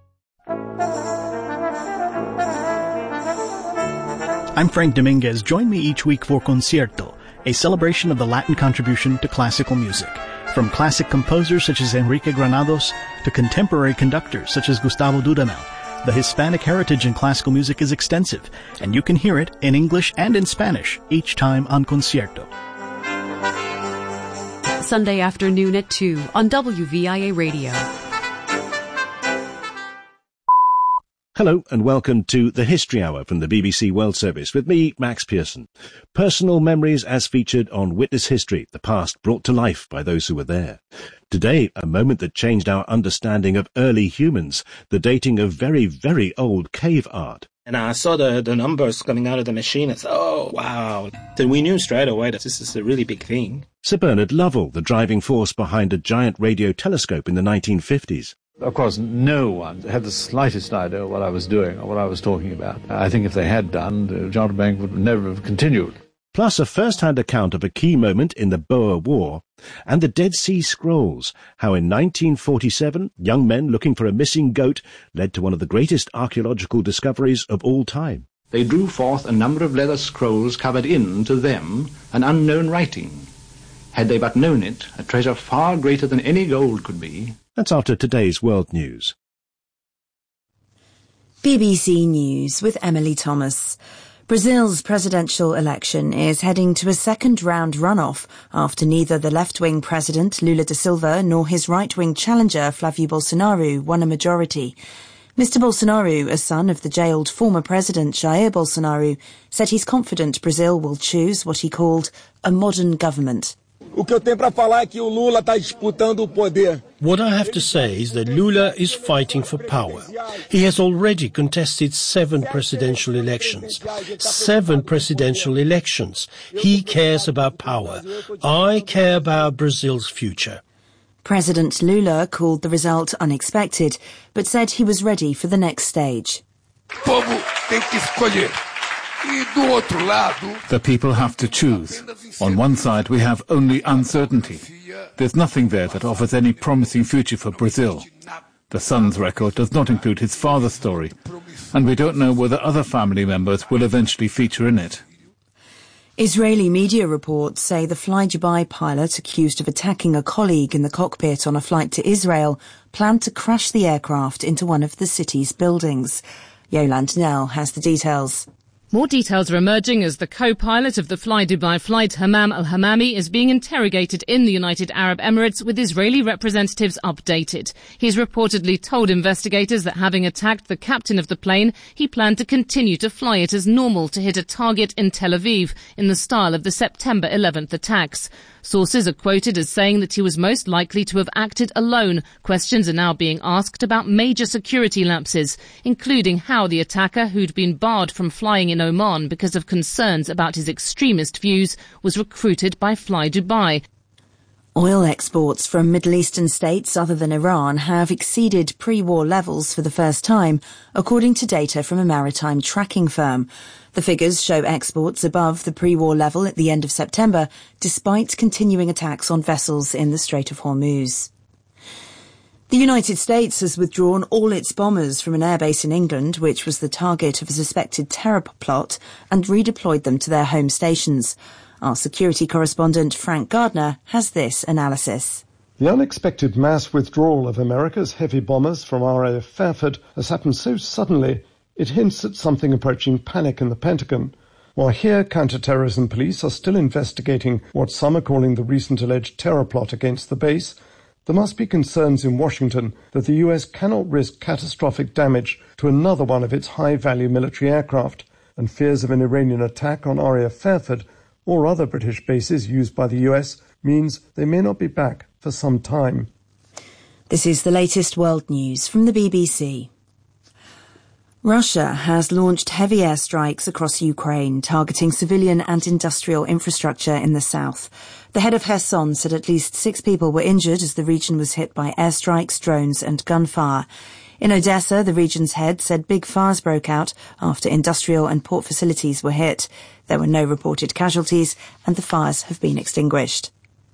Speaker 19: I'm Frank Dominguez. Join me each week for Concierto, a celebration of the Latin contribution to classical music. From classic composers such as Enrique Granados to contemporary conductors such as Gustavo Dudamel, the Hispanic heritage in classical music is extensive, and you can hear it in English and in Spanish each time on Concierto.
Speaker 18: Sunday afternoon at two on W V I A Radio.
Speaker 20: Hello and welcome to the History Hour from the B B C World Service with me, Max Pearson. Personal memories as featured on Witness History, the past brought to life by those who were there. Today, a moment that changed our understanding of early humans, the dating of very, very old cave art.
Speaker 21: And I saw the, the numbers coming out of the machine and said, oh, wow. Then we knew straight away that this is a really big thing.
Speaker 20: Sir Bernard Lovell, the driving force behind a giant radio telescope in the nineteen fifties.
Speaker 22: Of course, no one had the slightest idea what I was doing or what I was talking about. I think if they had done, the John Bank would never have continued.
Speaker 20: Plus a first-hand account of a key moment in the Boer War and the Dead Sea Scrolls, how in nineteen forty-seven young men looking for a missing goat led to one of the greatest archaeological discoveries of all time.
Speaker 22: They drew forth a number of leather scrolls covered in, to them, an unknown writing. Had they but known it, a treasure far greater than any gold could be.
Speaker 20: That's after today's World News.
Speaker 10: B B C News with Emily Thomas. Brazil's presidential election is heading to a second-round runoff after neither the left-wing president Lula da Silva nor his right-wing challenger Flávio Bolsonaro won a majority. Mister Bolsonaro, a son of the jailed former president Jair Bolsonaro, said he's confident Brazil will choose what he called a modern government.
Speaker 23: What I have to say is that Lula is fighting for power. He has already contested seven presidential elections. Seven presidential elections. He cares about power. I care about Brazil's future.
Speaker 10: President Lula called the result unexpected, but said he was ready for the next stage.
Speaker 24: The people have to choose. On one side, we have only uncertainty. There's nothing there that offers any promising future for Brazil. The son's record does not include his father's story, and we don't know whether other family members will eventually feature in it.
Speaker 10: Israeli media reports say the Fly Dubai pilot accused of attacking a colleague in the cockpit on a flight to Israel planned to crash the aircraft into one of the city's buildings. Yolande Nell has the details.
Speaker 12: More details are emerging as the co-pilot of the Fly Dubai flight, Hammam al-Hammami, is being interrogated in the United Arab Emirates with Israeli representatives updated. He's reportedly told investigators that having attacked the captain of the plane, he planned to continue to fly it as normal to hit a target in Tel Aviv in the style of the September eleventh attacks. Sources are quoted as saying that he was most likely to have acted alone. Questions are now being asked about major security lapses, including how the attacker, who'd been barred from flying in Oman because of concerns about his extremist views, was recruited by Fly Dubai.
Speaker 10: Oil exports from Middle Eastern states other than Iran have exceeded pre-war levels for the first time, according to data from a maritime tracking firm. The figures show exports above the pre-war level at the end of September, despite continuing attacks on vessels in the Strait of Hormuz. The United States has withdrawn all its bombers from an airbase in England, which was the target of a suspected terror plot, and redeployed them to their home stations. Our security correspondent Frank Gardner has this analysis.
Speaker 1: The unexpected mass withdrawal of America's heavy bombers from R A F Fairford has happened so suddenly it hints at something approaching panic in the Pentagon. While here counter-terrorism police are still investigating what some are calling the recent alleged terror plot against the base, there must be concerns in Washington that the U S cannot risk catastrophic damage to another one of its high-value military aircraft, and fears of an Iranian attack on R A F Fairford or other British bases used by the U S means they may not be back for some time.
Speaker 10: This is the latest world news from the B B C. Russia has launched heavy airstrikes across Ukraine, targeting civilian and industrial infrastructure in the south. The head of Kherson said at least six people were injured as the region was hit by airstrikes, drones and gunfire. In Odessa, the region's head said big fires broke out after industrial and port facilities were hit. There were no reported casualties and the fires have been extinguished.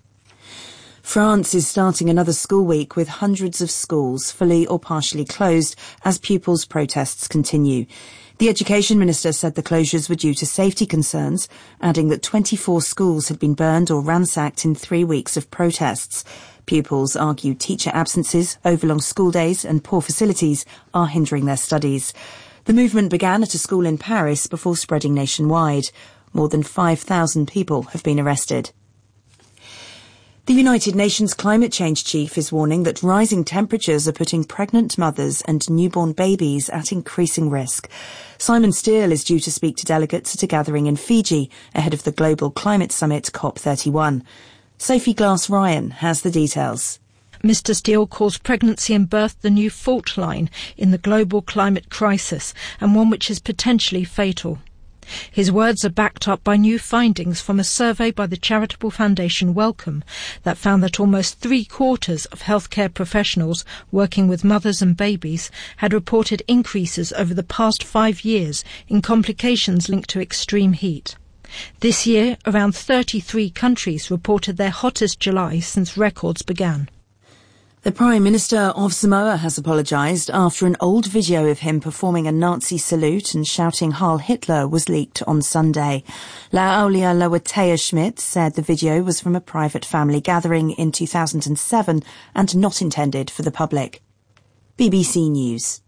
Speaker 10: France is starting another school week with hundreds of schools fully or partially closed as pupils' protests continue. The education minister said the closures were due to safety concerns, adding that twenty-four schools had been burned or ransacked in three weeks of protests. Pupils argue teacher absences, overlong school days and poor facilities are hindering their studies. The movement began at a school in Paris before spreading nationwide. More than five thousand people have been arrested. The United Nations climate change chief is warning that rising temperatures are putting pregnant mothers and newborn babies at increasing risk. Simon Steele is due to speak to delegates at a gathering in Fiji ahead of the Global Climate Summit COP thirty-one. Sophie Glass-Ryan has the details.
Speaker 5: Mister Steele calls pregnancy and birth the new fault line in the global climate crisis, and one which is potentially fatal. His words are backed up by new findings from a survey by the charitable foundation Wellcome that found that almost three-quarters of healthcare professionals working with mothers and babies had reported increases over the past five years in complications linked to extreme heat. This year, around thirty-three countries reported their hottest July since records began.
Speaker 10: The Prime Minister of Samoa has apologised after an old video of him performing a Nazi salute and shouting Heil Hitler was leaked on Sunday. Laaulia Lawatea Schmidt said the video was from a private family gathering in two thousand seven and not intended for the public. B B C News.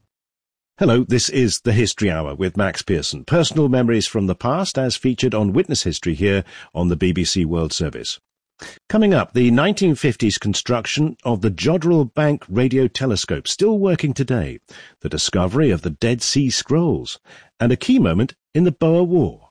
Speaker 20: Hello, this is The History Hour with Max Pearson. Personal memories from the past as featured on Witness History here on the B B C World Service. Coming up, the nineteen fifties construction of the Jodrell Bank radio telescope, still working today, the discovery of the Dead Sea Scrolls, and a key moment in the Boer War.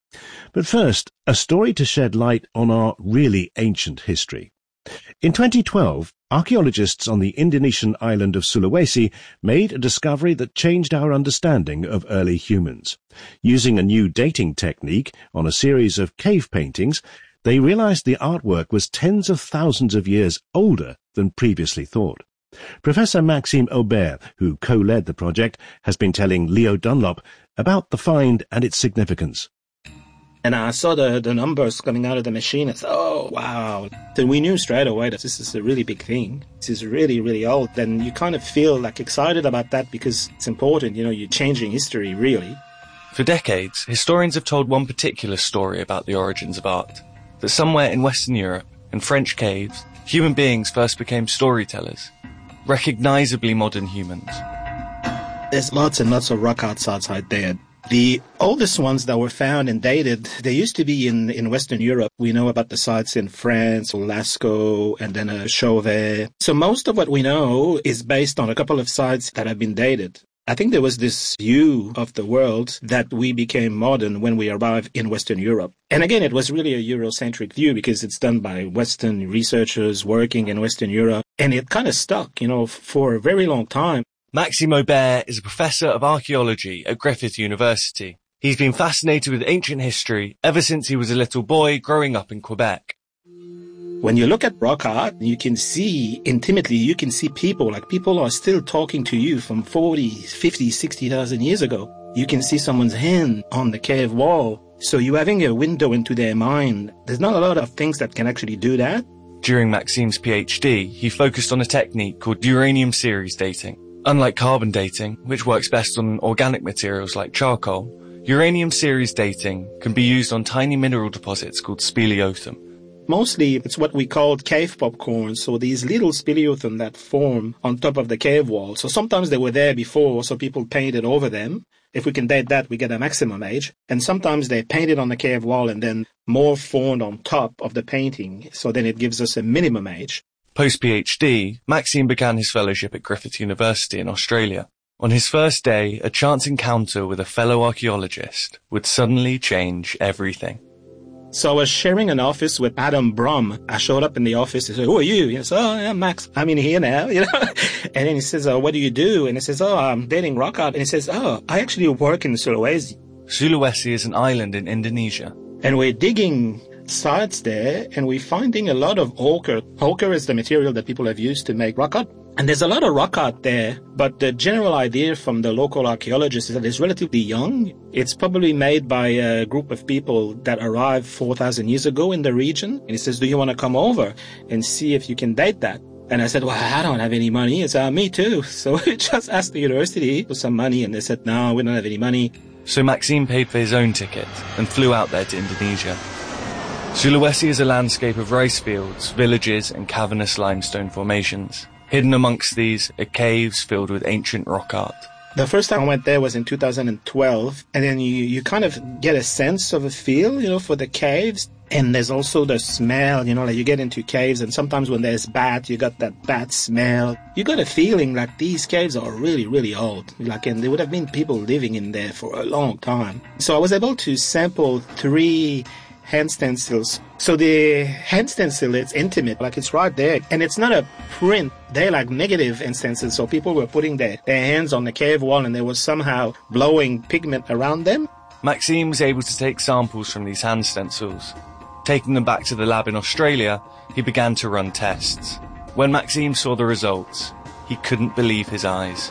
Speaker 20: But first, a story to shed light on our really ancient history. In twenty twelve, archaeologists on the Indonesian island of Sulawesi made a discovery that changed our understanding of early humans. Using a new dating technique on a series of cave paintings, they realized the artwork was tens of thousands of years older than previously thought. Professor Maxime Aubert, who co-led the project, has been telling Leo Dunlop about the find and its significance.
Speaker 21: And I saw the, the numbers coming out of the machine. I thought, oh, wow. Then we knew straight away that this is a really big thing. This is really, really old. Then you kind of feel like excited about that because it's important. You know, you're changing history, really.
Speaker 6: For decades, historians have told one particular story about the origins of art. That somewhere in Western Europe, in French caves, human beings first became storytellers, recognisably modern humans.
Speaker 21: There's lots and lots of rock arts outside there. The oldest ones that were found and dated, they used to be in, in Western Europe. We know about the sites in France, Lascaux, and then uh, Chauvet. So most of what we know is based on a couple of sites that have been dated. I think there was this view of the world that we became modern when we arrived in Western Europe. And again, it was really a Eurocentric view because it's done by Western researchers working in Western Europe. And it kind of stuck, you know, for a very long time.
Speaker 6: Maxime Aubert is a professor of archaeology at Griffith University. He's been fascinated with ancient history ever since he was a little boy growing up in Quebec.
Speaker 21: When you look at rock art, you can see intimately, you can see people, like people are still talking to you from forty, fifty, sixty thousand years ago. You can see someone's hand on the cave wall. So you're having a window into their mind. There's not a lot of things that can actually do that.
Speaker 6: During Maxime's PhD, he focused on a technique called uranium series dating. Unlike carbon dating, which works best on organic materials like charcoal, uranium series dating can be used on tiny mineral deposits called speleothem.
Speaker 21: Mostly, it's what we call cave popcorn, so these little speleothem that form on top of the cave wall. So sometimes they were there before, so people painted over them. If we can date that, we get a maximum age. And sometimes they painted on the cave wall and then more formed on top of the painting, so then it gives us a minimum age.
Speaker 6: Post-PhD, Maxime began his fellowship at Griffith University in Australia. On his first day, a chance encounter with a fellow archaeologist would suddenly change everything.
Speaker 21: So I was sharing an office with Adam Brum. I showed up in the office and said, who are you? He said, oh, yeah, Max, I'm in here now, you know. And then he says, oh, what do you do? And he says, oh, I'm dating rock art. And he says, oh, I actually work in Sulawesi.
Speaker 6: Sulawesi is an island in Indonesia.
Speaker 21: And we're digging sites there, and we're finding a lot of ochre. Ochre is the material that people have used to make rock art. And there's a lot of rock art there, but the general idea from the local archaeologists is that it's relatively young. It's probably made by a group of people that arrived four thousand years ago in the region. And he says, do you want to come over and see if you can date that? And I said, well, I don't have any money. It's uh, me too. So we just asked the university for some money, and they said, no, we don't have any money.
Speaker 6: So Maxime paid for his own ticket and flew out there to Indonesia. Sulawesi is a landscape of rice fields, villages, and cavernous limestone formations. Hidden amongst these are caves filled with ancient rock art.
Speaker 21: The first time I went there was in two thousand twelve, and then you, you kind of get a sense of a feel, you know, for the caves. And there's also the smell, you know, like you get into caves and sometimes when there's bat, you got that bat smell. You got a feeling like these caves are really, really old. Like, and there would have been people living in there for a long time. So I was able to sample three hand stencils. So the hand stencil, it's intimate, like it's right there. And it's not a print. They're like negative instances. So people were putting their, their hands on the cave wall and they were somehow blowing pigment around them.
Speaker 6: Maxime was able to take samples from these hand stencils. Taking them back to the lab in Australia, he began to run tests. When Maxime saw the results, he couldn't believe his eyes.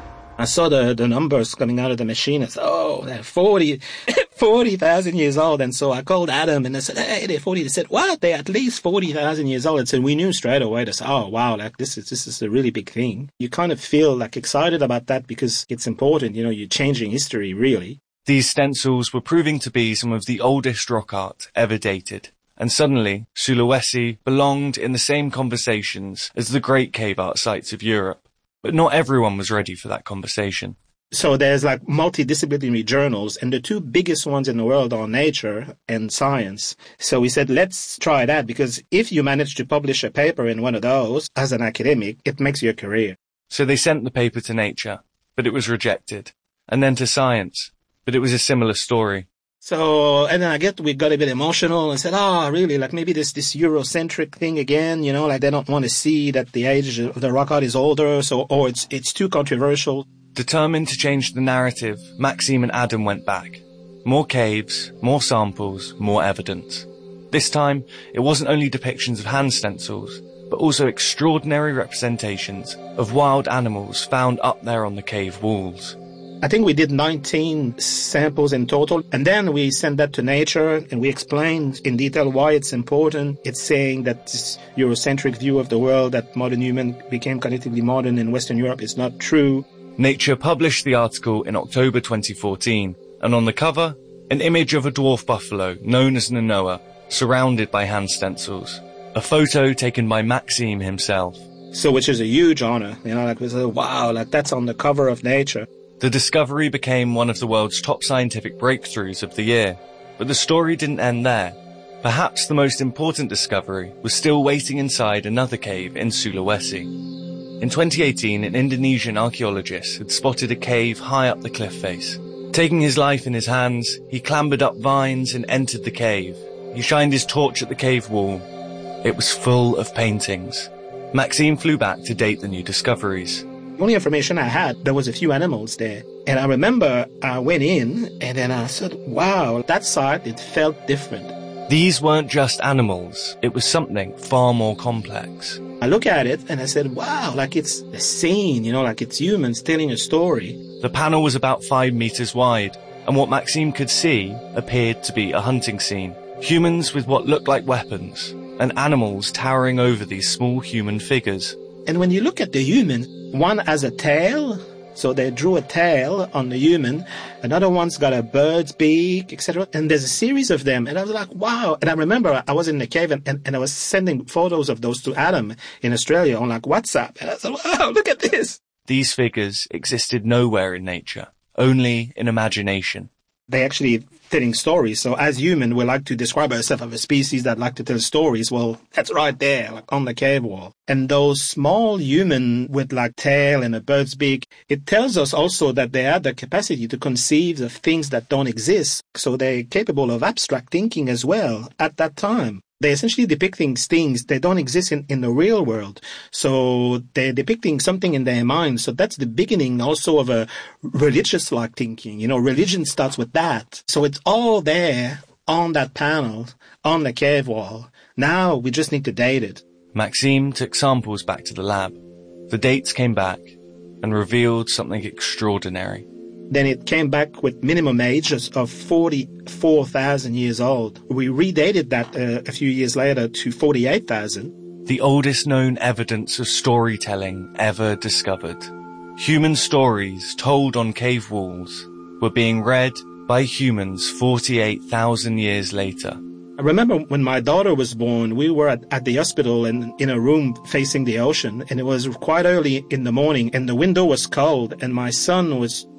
Speaker 21: I saw the, the numbers coming out of the machine. I said, oh, they're forty, forty thousand years old. And so I called Adam and I said, hey, they're forty. They said, what? They're at least forty thousand years old. And so we knew straight away. They said, oh, wow, like this is, this is a really big thing. You kind of feel like excited about that because it's important. You know, you're changing history, really.
Speaker 6: These stencils were proving to be some of the oldest rock art ever dated. And suddenly, Sulawesi belonged in the same conversations as the great cave art sites of Europe. But not everyone was ready for that conversation.
Speaker 21: So there's like multidisciplinary journals, and the two biggest ones in the world are Nature and Science. So we said, let's try that, because if you manage to publish a paper in one of those as an academic, it makes you a career.
Speaker 6: So they sent the paper to Nature, but it was rejected. And then to Science, but it was a similar story.
Speaker 21: So, and then I get, we got a bit emotional and said, oh, really, like maybe this, this Eurocentric thing again, you know, like they don't want to see that the age of the rock art is older, so, or it's, it's too controversial.
Speaker 6: Determined to change the narrative, Maxime and Adam went back. More caves, more samples, more evidence. This time, it wasn't only depictions of hand stencils, but also extraordinary representations of wild animals found up there on the cave walls.
Speaker 21: I think we did nineteen samples in total, and then we sent that to Nature, and we explained in detail why it's important. It's saying that this Eurocentric view of the world, that modern human became collectively modern in Western Europe, is not true.
Speaker 6: Nature published the article in October twenty fourteen, and on the cover, an image of a dwarf buffalo known as Nanoa, surrounded by hand stencils. A photo taken by Maxime himself.
Speaker 21: So, which is a huge honor, you know, like, we said, wow, like that's on the cover of Nature.
Speaker 6: The discovery became one of the world's top scientific breakthroughs of the year, but the story didn't end there. Perhaps the most important discovery was still waiting inside another cave in Sulawesi. In twenty eighteen, an Indonesian archaeologist had spotted a cave high up the cliff face. Taking his life in his hands, he clambered up vines and entered the cave. He shined his torch at the cave wall. It was full of paintings. Maxime flew back to date the new discoveries.
Speaker 21: The only information I had, there was a few animals there. And I remember I went in and then I said, wow, that site, it felt different.
Speaker 6: These weren't just animals. It was something far more complex.
Speaker 21: I look at it and I said, wow, like it's a scene, you know, like it's humans telling a story.
Speaker 6: The panel was about five meters wide, and what Maxime could see appeared to be a hunting scene. Humans with what looked like weapons, and animals towering over these small human figures.
Speaker 21: And when you look at the human, one has a tail, so they drew a tail on the human. Another one's got a bird's beak, et cetera. And there's a series of them. And I was like, wow. And I remember I was in the cave and, and, and I was sending photos of those to Adam in Australia on like WhatsApp. And I said, wow, look at this.
Speaker 6: These figures existed nowhere in nature, only in imagination.
Speaker 21: They actually telling stories. So as human, we like to describe ourselves as a species that like to tell stories. Well, that's right there, like on the cave wall. And those small human with like tail and a bird's beak, it tells us also that they have the capacity to conceive of things that don't exist. So they're capable of abstract thinking as well at that time. They're essentially depicting things that don't exist in, in the real world. So they're depicting something in their mind. So that's the beginning also of a religious-like thinking. You know, religion starts with that. So it's all there on that panel, on the cave wall. Now we just need to date it.
Speaker 6: Maxime took samples back to the lab. The dates came back and revealed something extraordinary.
Speaker 21: Then it came back with minimum ages of forty-four thousand years old. We redated that uh, a few years later to forty-eight thousand.
Speaker 6: The oldest known evidence of storytelling ever discovered. Human stories told on cave walls were being read by humans forty-eight thousand years later.
Speaker 21: I remember when my daughter was born, we were at, at the hospital and in a room facing the ocean, and it was quite early in the morning and the window was cold and my son was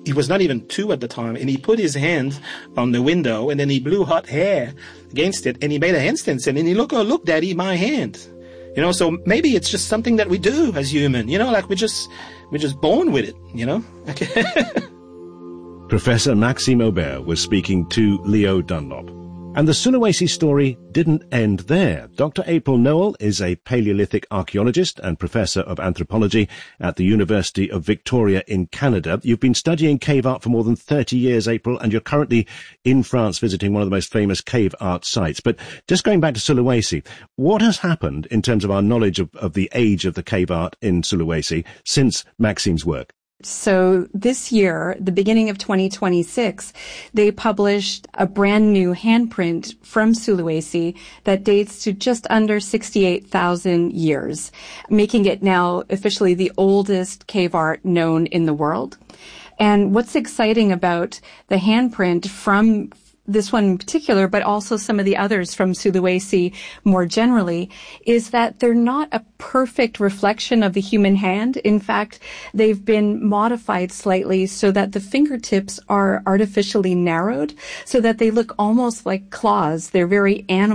Speaker 21: he was not even two at the time, and he put his hand on the window, and then he blew hot air against it, and he made a handstand, and he look, oh, look, Daddy, my hand. You know, so maybe it's just something that we do as human, you know, like we just, we're just born with it, you know?
Speaker 20: Professor Maxime Aubert was speaking to Leo Dunlop. And the Sulawesi story didn't end there. Doctor April Noel is a Paleolithic archaeologist and professor of anthropology at the University of Victoria in Canada. You've been studying cave art for more than thirty years, April, and you're currently in France visiting one of the most famous cave art sites. But just going back to Sulawesi, what has happened in terms of our knowledge of, of the age of the cave art in Sulawesi since Maxime's work?
Speaker 7: So this year, the beginning of twenty twenty-six, they published a brand new handprint from Sulawesi that dates to just under sixty-eight thousand years, making it now officially the oldest cave art known in the world. And what's exciting about the handprint from this one in particular, but also some of the others from Sulawesi more generally, is that they're not a perfect reflection of the human hand. In fact, they've been modified slightly so that the fingertips are artificially narrowed so that they look almost like claws. They're very animal.